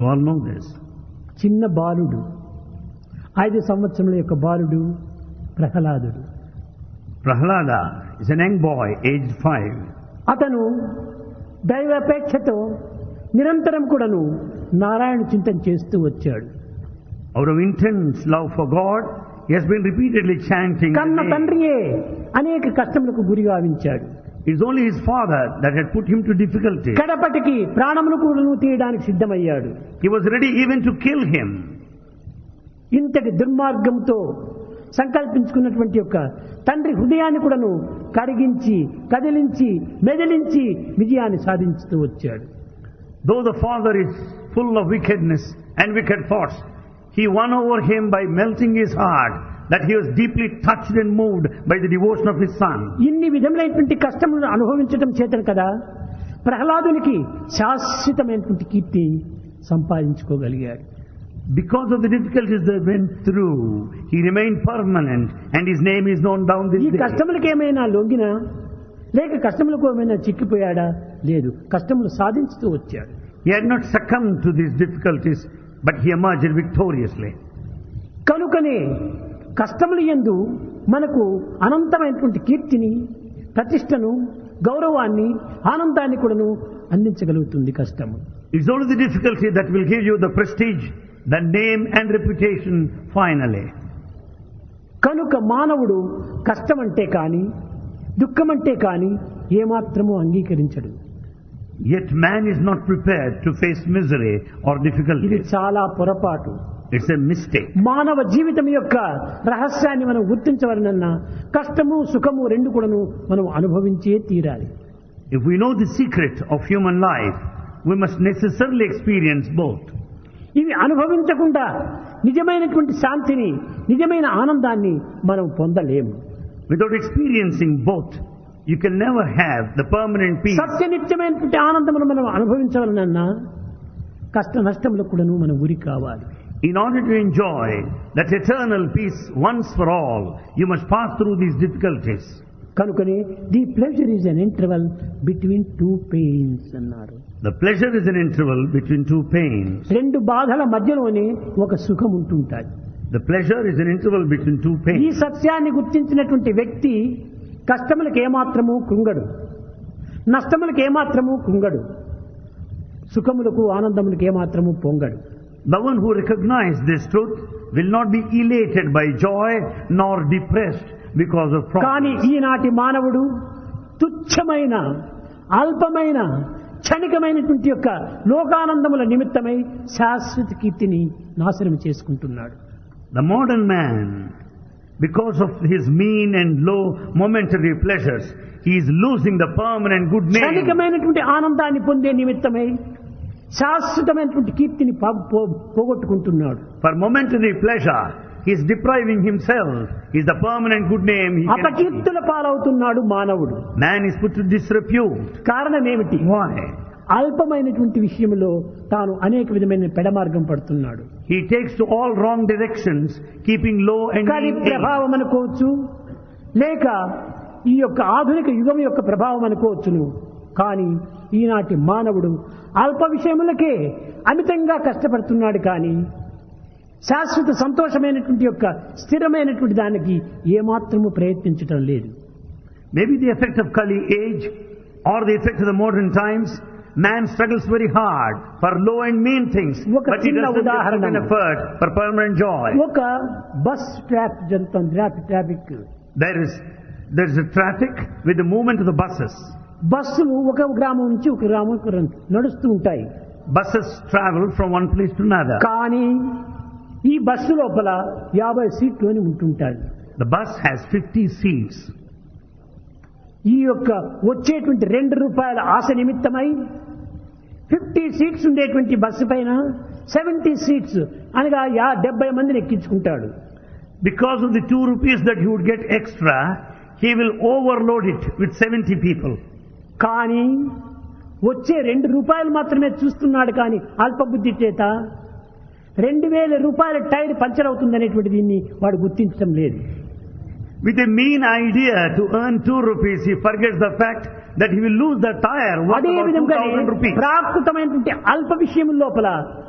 You all know this. చిన్న బాలుడు 5 సంవత్సరముల యొక్క బాలుడు ప్రహ్లాదుడు. Prahlada is an young boy, aged 5. అతను దైవాపేక్షతో నిరంతరం కూడాను నారాయణ చింతన చేస్తూ వచ్చాడు. Out of intense love for God, he has been repeatedly chanting the కన్న name. తండ్రియే అనేక కష్టములకు గురి గావించాడు. It is only his father that had put him to difficulty. కడపటికి ప్రాణమును కూడాను తీయడానికి సిద్ధమయ్యాడు. He was ready even to kill him. ఇంతటి దుర్మార్గంతో సంకల్పించుకున్నటువంటి యొక్క తండ్రి హృదయాన్ని కూడాను కరిగించి కదిలించి మెదిలించి విజయాన్ని సాధించుతూ వచ్చాడు. Though the father is full of wickedness and wicked thoughts, he won over him by melting his heart, that he was deeply touched and moved by the devotion of his son. ఇన్ని విధములైనటువంటి కష్టములను అనుభవించడం చేతను కదా ప్రహ్లాదునికి శాశ్వతమైనటువంటి కీర్తి సంపాదించుకోగలిగాడు. Because of the difficulties they went through, he remained permanent and his name is known down this ఈ day. కష్టములకు ఏమైనా లొంగినా లేక కష్టములకు ఏమైనా చిక్కిపోయాడా? లేదు, కష్టములు సాధించుతూ వచ్చాడు. He had not succumbed to these difficulties, but he emerged victoriously. కనుకనే కష్టములు యందు మనకు అనంతమైనటువంటి కీర్తిని, ప్రతిష్టను, గౌరవాన్ని, ఆనందాన్ని కూడాను అందించగలుగుతుంది కష్టము. It's only the difficulty that will give you the prestige, the name and reputation finally. కనుక మానవుడు కష్టమంటే కాని దుఃఖమంటే కాని ఏమాత్రము అంగీకరించడు. Yet man is not prepared to face misery or ఇది difficulties. చాలా పొరపాటు. It's a mistake. మానవ జీవితం యొక్క రహస్యాన్ని మనం గుర్తించవలనన్నా కష్టము సుఖము రెండు కూడాను మనం అనుభవించే తీరాలి. If we know the secret of human life, we must necessarily experience both. ఇవి అనుభవించకుండా నిజమైనటువంటి శాంతిని, నిజమైన ఆనందాన్ని మనం పొందలేము. Without experiencing both, you can never have the permanent peace. సత్యనిత్యమైనటువంటి ఆనందమును మనం అనుభవించవలనన్నా కష్ట నష్టములకు కూడాను మనం గురి కావాలి. In order to enjoy that eternal peace once for all, you must pass through these difficulties. కనుకనే the pleasure is an interval between two pains అన్నారు. The pleasure is an interval between two pains. రెండు బాధల మధ్యలోనే ఒక సుఖం ఉంటుంటాయి. The pleasure is an interval between two ఈ pains. సత్యాన్ని గుర్తించినటువంటి వ్యక్తి కష్టములకు ఏమాత్రము కృంగడు, నష్టములకు ఏమాత్రము కృంగడు, సుఖములకు ఆనందములకు ఏమాత్రము పొంగడు. The one who recognizes this truth will not be elated by joy nor depressed because of కానీ problems. ఈనాటి మానవుడు తుచ్చమైన అల్పమైన క్షణికమైనటువంటి యొక్క లోకానందముల నిమిత్తమై శాశ్వత కీర్తిని నాశనం చేసుకుంటున్నాడు. The modern man, because of his mean and low momentary pleasures, he is losing the permanent good name. క్షణికమైనటువంటి ఆనందాన్ని పొందే నిమిత్తమై శాశ్వతమైనటువంటి కీర్తిని పోగొట్టుకుంటున్నాడు. For momentary pleasure, he is depriving himself. Is the permanent good name he can. అపకీర్తుల పాలవుతున్నాడు మానవుడు. Man is put to disrepute. కారణం ఏమిటి? Why? అల్పమైనటువంటి విషయంలో తాను అనేక విధమైన పెడమార్గం పడుతున్నాడు. He takes to all wrong directions, keeping low and కానీ mean aims. ప్రభావం అనుకోవచ్చు, లేక ఈ యొక్క ఆధునిక యుగం యొక్క ప్రభావం అనుకోవచ్చును. కానీ ఈనాటి మానవుడు అల్ప విషయములకే అమితంగా కష్టపడుతున్నాడు. కానీ శాశ్వత సంతోషమైనటువంటి యొక్క స్థిరమైనటువంటి దానికి ఏమాత్రము ప్రయత్నించటం లేదు. Maybe the effect of Kali age or the effect of the modern times, man struggles very hard for low and mean things, ఒక but he చిన్న doesn't ఉదాహరణ. put an effort for permanent joy. ఒక bus traffic జరుగుతుంది, traffic. There is a traffic with the movement of the buses. బస్సులు ఒక గ్రామం నుంచి ఒక గ్రామం నడుస్తూ ఉంటాయి. Buses travel from one place to another. కానీ ఈ బస్సు లోపల 50 సీట్లు అని ఉంటుంటాయి. The bus has 50 seats. ఈ యొక్క వచ్చేటువంటి ₹2 ఆశ నిమిత్తమై 50 సీట్స్ ఉండేటువంటి బస్సు పైన 70 సీట్స్ అనగా 70 మందిని ఎక్కించుకుంటాడు. Because of the 2 rupees that he would get extra, he will overload it with 70 people. కానీ వచ్చే ₹2 మాత్రమే చూస్తున్నాడు. కానీ అల్పబుద్ధి చేత ₹2000 టైర్ పంచర్ అవుతుందనేటువంటి దీన్ని వాడు గుర్తించడం లేదు. With a mean idea to earn 2 rupees, he forgets the fact that he will lose the tire worth అదే about విధంగా 2,000 rupees. ప్రాకృతమైనటువంటి అల్ప విషయం లోపల